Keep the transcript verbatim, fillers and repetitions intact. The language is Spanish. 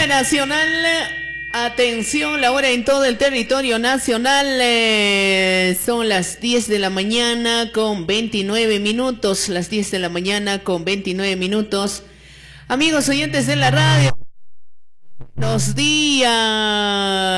hora nacional. Atención, la hora en todo el territorio nacional. Eh, son las diez de la mañana con veintinueve minutos. Las diez de la mañana con veintinueve minutos. Amigos oyentes de la radio, buenos días.